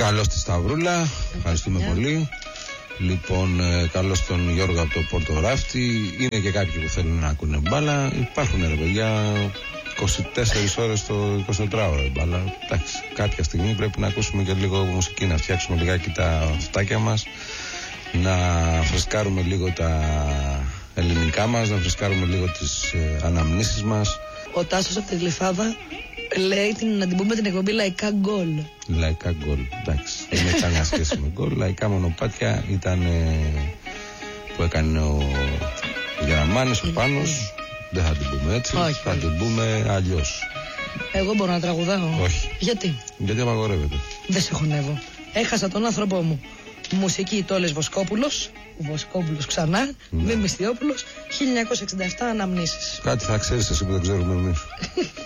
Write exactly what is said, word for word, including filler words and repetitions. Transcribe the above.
Καλώς τη Σταυρούλα, ευχαριστούμε yeah. πολύ. Λοιπόν, ε, καλώς τον Γιώργο από το Πορτογράφτη. Είναι και κάποιοι που θέλουν να ακούνε μπάλα. Υπάρχουν ρε παιδιά είκοσι τέσσερις ώρες το εικοσιτετράωρο μπάλα. Εντάξει, κάποια στιγμή πρέπει να ακούσουμε και λίγο μουσική, να φτιάξουμε λιγάκι τα αυτάκια μας, να φρεσκάρουμε λίγο τα ελληνικά μας, να φρεσκάρουμε λίγο τις ε, αναμνήσεις μας. Ο Τάσος από τη Γλυφάδα λέει την, να την πούμε την εκπομπή λαϊκά γκολ. Λαϊκά γκολ, εντάξει. Δεν έχει καμία σχέση με γκολ. Λαϊκά μονοπάτια ήταν ε, που έκανε ο Γεραμάνης, ο Πάνος. Δεν θα την πούμε έτσι. Όχι, θα την πούμε αλλιώς. Εγώ μπορώ να τραγουδάω. Όχι. Γιατί? Γιατί απαγορεύεται. Δεν σε χωνεύω. Έχασα τον άνθρωπο μου. Μουσική Τόλες Βοσκόπουλος. Βοσκόπουλος ξανά. Ναι. Μη Μυστιόπουλος. χίλια εννιακόσια εξήντα επτά αναμνήσεις. Κάτι θα ξέρεις εσύ που δεν ξέρουμε εμείς.